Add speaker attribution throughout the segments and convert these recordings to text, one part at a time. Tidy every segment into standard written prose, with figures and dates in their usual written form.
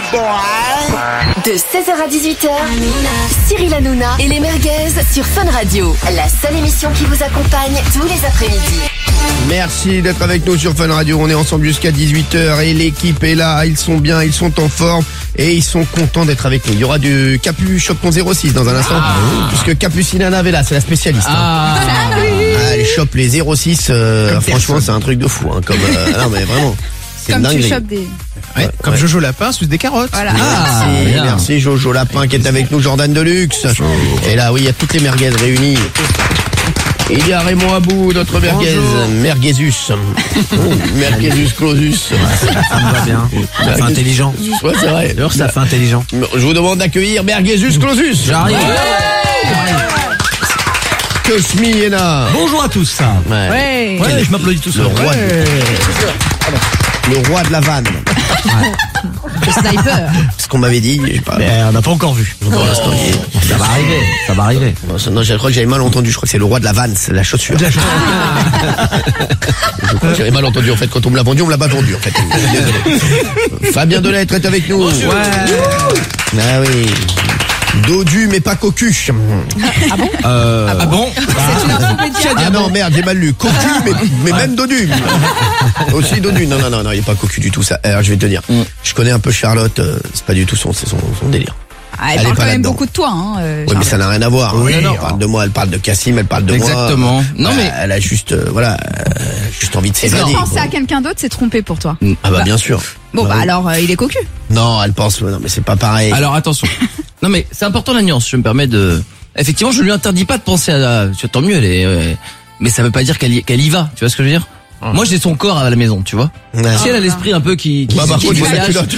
Speaker 1: De 16h à 18h, Cyril Hanouna et les merguez sur Fun Radio. La seule émission qui vous accompagne tous les après-midi.
Speaker 2: Merci d'être avec nous sur Fun Radio. On est ensemble jusqu'à 18h et l'équipe est là. Ils sont bien, ils sont en forme et ils sont contents d'être avec nous. Il y aura du Capu Chope 06 dans un instant. Puisque Capucina Navella, c'est la spécialiste. Elle chope les 06. Franchement, c'est un truc de fou. Non, mais vraiment. C'est
Speaker 3: comme
Speaker 2: dingue.
Speaker 3: tu chopes des...
Speaker 4: Comme Jojo Lapin sous des carottes.
Speaker 3: Voilà.
Speaker 2: Merci Jojo Lapin qui est avec nous, Jordan Deluxe. Et là, oui, il y a toutes les merguez réunies. Il y a Raymond Abou, notre merguez, merguezus. Merguezus clausus.
Speaker 4: Ça me va bien. Ça fait intelligent.
Speaker 2: Ouais, c'est vrai.
Speaker 4: D'ailleurs, ça fait intelligent.
Speaker 2: Je vous demande d'accueillir merguezus clausus.
Speaker 4: J'arrive.
Speaker 2: Cosmi Yena.
Speaker 4: Bonjour à tous.
Speaker 3: Ouais.
Speaker 4: Ouais, je m'applaudis tout seul.
Speaker 2: Le roi de la vanne.
Speaker 3: Le sniper.
Speaker 2: Ce qu'on m'avait dit, j'ai pas...
Speaker 4: Mais on n'a pas encore vu.
Speaker 2: Pour l'instant,
Speaker 4: Ça va arriver.
Speaker 2: non, je crois que j'avais mal entendu. Je crois que c'est le roi de la vanne, c'est la chaussure. Je crois que j'avais mal entendu en fait. Quand on me l'a vendu, on me l'a pas vendu en fait. Désolé. Fabien Delettre est avec nous.
Speaker 4: Ouais.
Speaker 2: Ah oui. Dodu mais pas cocu.
Speaker 3: Ah bon
Speaker 4: Ah bon?
Speaker 3: C'est une info média.
Speaker 2: Ah non merde, j'ai mal lu. Cocu mais même dodu. Aussi dodu. Non, il est pas cocu du tout ça. Alors je vais te dire. Je connais un peu Charlotte, c'est pas du tout son délire.
Speaker 3: Ah,
Speaker 2: Elle
Speaker 3: elle
Speaker 2: est
Speaker 3: parle
Speaker 2: pas
Speaker 3: quand même
Speaker 2: là-dedans.
Speaker 3: beaucoup de toi, hein.
Speaker 2: Oui, mais ça n'a rien à voir.
Speaker 4: Oui.
Speaker 2: Elle parle de moi, elle parle de Cassim, elle parle de
Speaker 4: Exactement.
Speaker 2: moi.
Speaker 4: Non, mais-
Speaker 2: elle a juste juste envie de
Speaker 3: Est-ce que
Speaker 2: s'évader.
Speaker 3: penser à quelqu'un d'autre, c'est trompé pour toi?
Speaker 2: Ah bah bien sûr.
Speaker 3: Bon, bah
Speaker 2: oui.
Speaker 3: alors, il est cocu.
Speaker 2: Non, elle pense, non mais c'est pas pareil.
Speaker 5: Alors attention. Non mais c'est important la nuance. Je me permets de. Effectivement, je lui interdis pas de penser à. Tant mieux, elle est. Mais ça veut pas dire qu'elle y va. Tu vois ce que je veux dire? Moi, j'ai son corps à la maison, tu vois.
Speaker 2: Ouais.
Speaker 5: Si elle a l'esprit un peu qui
Speaker 2: Bah par contre, j'ai sa
Speaker 5: voyage.
Speaker 2: culotte.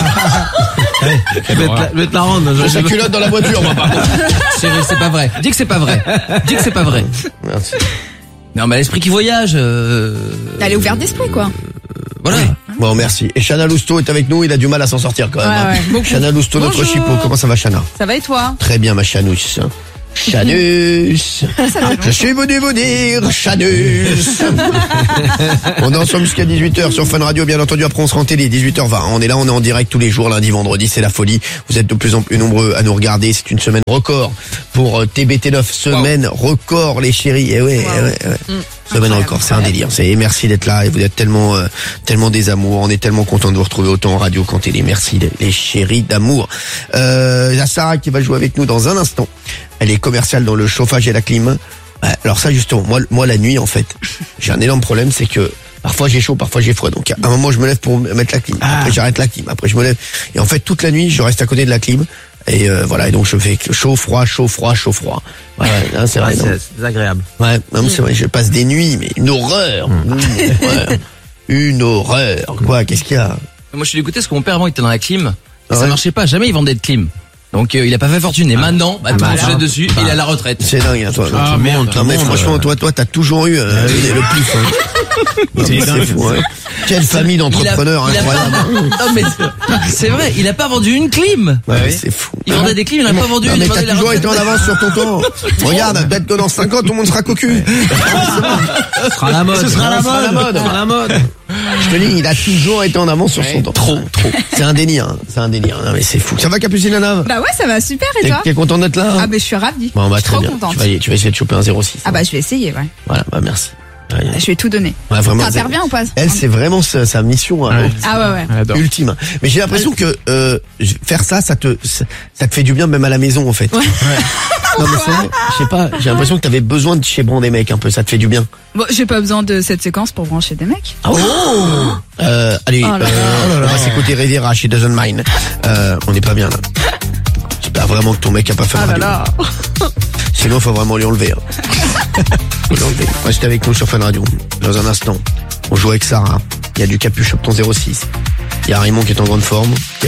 Speaker 4: Je vais te la rendre.
Speaker 2: J'ai sa culotte dans la voiture, moi par contre.
Speaker 5: C'est pas vrai. Dis que c'est pas vrai. Dis que c'est pas vrai.
Speaker 2: Merci.
Speaker 5: Non, mais l'esprit qui voyage.
Speaker 3: Elle est ouverte d'esprit, quoi.
Speaker 5: Voilà.
Speaker 2: Bon, merci. Et Chana Lousteau est avec nous, il a du mal à s'en sortir quand même.
Speaker 3: Ouais, beaucoup.
Speaker 2: Chana Lousteau, notre
Speaker 3: Bonjour.
Speaker 2: chipot. Comment ça va, Chana?
Speaker 3: Ça va et toi?
Speaker 2: Très bien, ma Chanouche. Chanus. Je suis venu vous dire, Chanus. On est ensemble jusqu'à 18h sur Fun Radio, bien entendu. Après, on sera en télé, 18h20. On est là, on est en direct tous les jours, lundi, vendredi, c'est la folie. Vous êtes de plus en plus nombreux à nous regarder. C'est une semaine record pour TBT9. Semaine record, les chéris. Eh ouais. Semaine record, c'est un délire. Merci d'être là et vous êtes tellement des amours. On est tellement content de vous retrouver autant en radio qu'en télé. Merci les chéris d'amour. La Sarah qui va jouer avec nous dans un instant. Elle est commerciale dans le chauffage et la clim. Alors ça justement, moi la nuit en fait, j'ai un énorme problème, c'est que parfois j'ai chaud, parfois j'ai froid. Donc à un moment je me lève pour mettre la clim. Après j'arrête la clim. Après je me lève. Et en fait toute la nuit je reste à côté de la clim. Et voilà, et donc je fais chaud, froid, chaud, froid, chaud, froid. Ouais, non, c'est vrai. Non.
Speaker 4: C'est agréable.
Speaker 2: Ouais, non, mais c'est vrai, je passe des nuits, mais une horreur. Ouais. Une horreur. Quoi, qu'est-ce qu'il y a?
Speaker 5: Moi, je suis dégoûté parce que mon père avant il était dans la clim. Et
Speaker 2: Ah
Speaker 5: ça
Speaker 2: ouais
Speaker 5: marchait pas. Jamais il vendait de clim. Donc il a pas fait fortune. Et maintenant, tout le monde se jette dessus. Il est à la retraite.
Speaker 2: C'est dingue, hein, toi.
Speaker 4: Ah, merde,
Speaker 2: Non, mais franchement, toi, t'as toujours eu le plus. Non, mais c'est fou, hein. Quelle famille d'entrepreneurs incroyable.
Speaker 5: Non mais c'est vrai, il a pas vendu une clim.
Speaker 2: Ouais, mais c'est fou.
Speaker 5: Il vendait des clims, il en a pas vendu
Speaker 2: Non,
Speaker 5: une.
Speaker 2: mais
Speaker 5: Il
Speaker 2: t'as
Speaker 5: vendait la
Speaker 2: toujours été en
Speaker 5: retraite.
Speaker 2: avance sur ton temps. Regarde, peut-être que dans 5 ans, tout le monde sera cocu.
Speaker 4: Ce sera la mode.
Speaker 2: Ce sera la mode. Je te dis, il a toujours été en avance sur son temps. Trop. C'est un délire. Non, mais c'est fou. Ça va, Capucine Nave?
Speaker 3: Bah ouais, ça va super et toi?
Speaker 2: T'es content d'être là?
Speaker 3: Ah bah je suis ravie.
Speaker 2: Bon, bah,
Speaker 3: Je suis
Speaker 2: très
Speaker 3: trop
Speaker 2: bien.
Speaker 3: contente.
Speaker 2: Tu vas essayer de choper un 06.
Speaker 3: Ah bah je vais essayer, ouais.
Speaker 2: Voilà, bah, merci. Ouais,
Speaker 3: Je vais tout donner.
Speaker 2: vraiment.
Speaker 3: T'interviens ou pas?
Speaker 2: Elle, c'est vraiment sa mission
Speaker 3: Ah ouais.
Speaker 2: ultime. Mais j'ai l'impression que faire ça te fait du bien même à la maison en fait. Non mais c'est vrai, je sais pas, j'ai l'impression que t'avais besoin de chez des mecs un peu, ça te fait du bien.
Speaker 3: Bon, j'ai pas besoin de cette séquence pour brancher des mecs.
Speaker 2: Allez,
Speaker 3: Oh là là.
Speaker 2: on va s'écouter Rivera chez Doesn't Mind. On n'est pas bien là. J'espère vraiment que ton mec a pas fait
Speaker 3: Ah là
Speaker 2: radio.
Speaker 3: là.
Speaker 2: Sinon, faut vraiment lui enlever. Faut l'enlever. Restez avec nous sur Fun Radio. Dans un instant, on joue avec Sarah. Il y a du Capu Chope 06. Il y a Raymond qui est en grande forme.